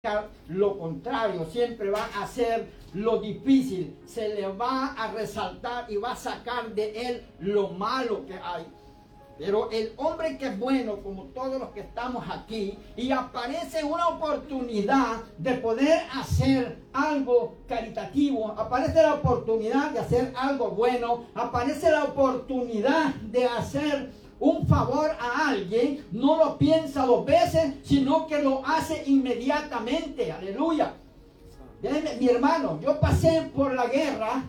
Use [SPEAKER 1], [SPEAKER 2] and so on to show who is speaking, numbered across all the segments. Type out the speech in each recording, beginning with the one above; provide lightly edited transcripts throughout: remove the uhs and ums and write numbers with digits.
[SPEAKER 1] lo contrario, siempre va a hacer lo difícil, se le va a resaltar y va a sacar de él lo malo que hay. Pero el hombre que es bueno, como todos los que estamos aquí, y aparece una oportunidad de poder hacer algo caritativo, aparece la oportunidad de hacer algo bueno, aparece la oportunidad de hacer un favor a alguien, no lo piensa dos veces, sino que lo hace inmediatamente. Aleluya. Mi hermano, yo pasé por la guerra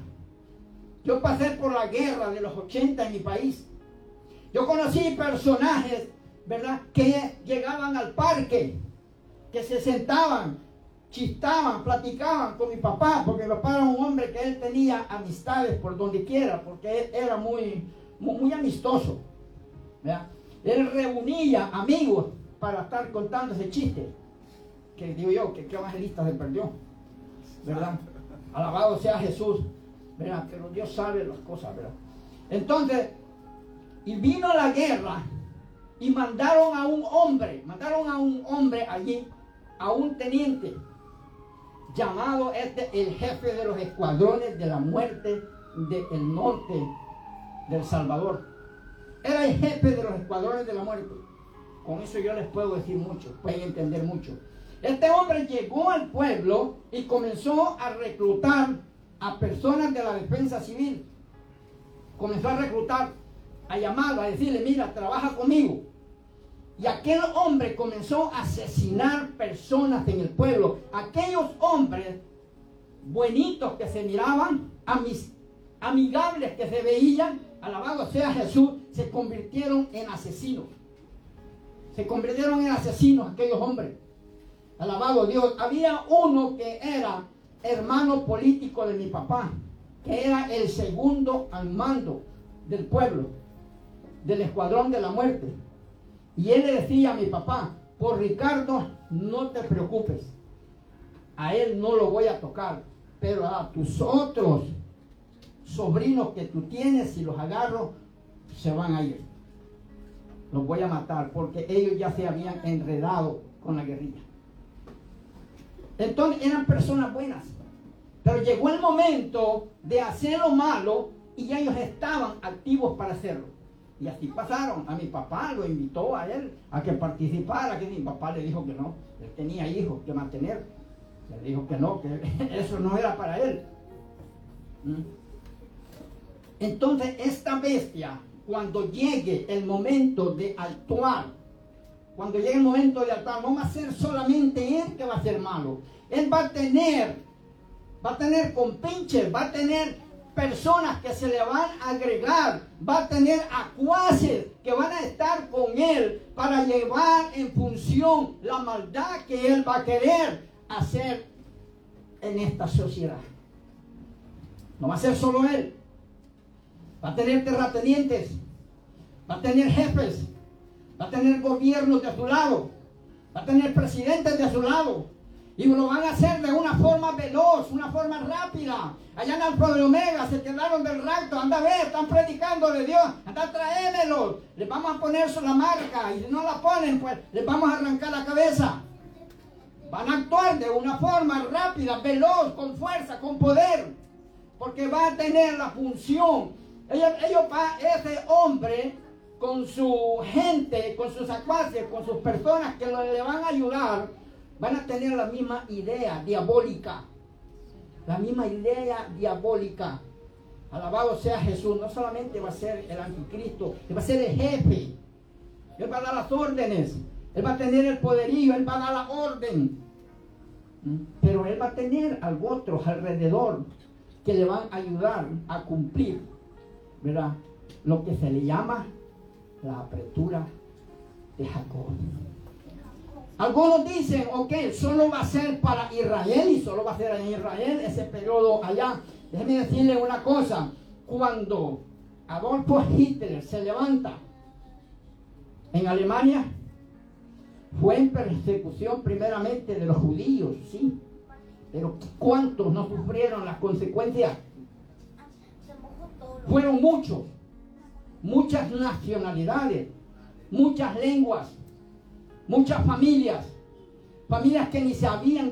[SPEAKER 1] de los 80 en mi país. Yo conocí personajes, ¿verdad?, que llegaban al parque, que se sentaban, chistaban, platicaban con mi papá, porque mi papá era un hombre que él tenía amistades por donde quiera, porque él era muy amistoso, ¿verdad? Él reunía amigos para estar contando ese chiste, que digo yo, que qué evangelista se perdió, ¿verdad? Alabado sea Jesús, ¿verdad? Pero Dios sabe las cosas, ¿verdad? Entonces, y vino la guerra y mandaron a un hombre allí, a un teniente, llamado el jefe de los escuadrones de la muerte del norte del Salvador. Era el jefe de los escuadrones de la muerte. Con eso yo les puedo decir mucho, pueden entender mucho. Este hombre llegó al pueblo y comenzó a reclutar a personas de la defensa civil. Comenzó a reclutar, a llamarlo, a decirle, mira, trabaja conmigo. Y aquel hombre comenzó a asesinar personas en el pueblo. Aquellos hombres buenitos que se miraban, amigables que se veían, alabado sea Jesús, se convirtieron en asesinos. Se convirtieron en asesinos aquellos hombres. Alabado Dios. Había uno que era hermano político de mi papá, que era el segundo al mando del pueblo, del escuadrón de la muerte. Y él le decía a mi papá, por Ricardo no te preocupes, a él no lo voy a tocar, pero a tus otros sobrinos que tú tienes, si los agarro, se van a ir. Los voy a matar porque ellos ya se habían enredado con la guerrilla. Entonces eran personas buenas, pero llegó el momento de hacer lo malo y ya ellos estaban activos para hacerlo. Y así pasaron. A mi papá lo invitó a él a que participara, que mi papá le dijo que no, él tenía hijos que mantener. Le dijo que no, que eso no era para él. Entonces esta bestia, cuando llegue el momento de actuar, no va a ser solamente él que va a ser malo. Él va a tener compinches, va a tener personas que se le van a agregar, va a tener acuaces que van a estar con él para llevar en función la maldad que él va a querer hacer en esta sociedad. No va a ser solo él, va a tener terratenientes, va a tener jefes, va a tener gobiernos de su lado, va a tener presidentes de su lado. Y lo van a hacer de una forma veloz, una forma rápida. Allá en Alfa de Omega se quedaron del rapto. Anda a ver, están predicando de Dios. Anda a traémelos. Les vamos a poner la marca. Y si no la ponen, pues les vamos a arrancar la cabeza. Van a actuar de una forma rápida, veloz, con fuerza, con poder. Porque va a tener la función. Ese hombre, con su gente, con sus secuaces, con sus personas que le van a ayudar, van a tener la misma idea diabólica. La misma idea diabólica. Alabado sea Jesús. No solamente va a ser el anticristo, él va a ser el jefe. Él va a dar las órdenes. Él va a tener el poderío. Él va a dar la orden. Pero él va a tener a otros alrededor que le van a ayudar a cumplir, ¿verdad?, lo que se le llama la apretura de Jacob. Algunos dicen, ok, solo va a ser para Israel y solo va a ser en Israel ese periodo allá. Déjenme decirle una cosa. Cuando Adolfo Hitler se levanta en Alemania, fue en persecución primeramente de los judíos, sí. Pero ¿cuántos no sufrieron las consecuencias? Fueron muchos. Muchas nacionalidades, muchas lenguas, muchas familias. familias que ni sabían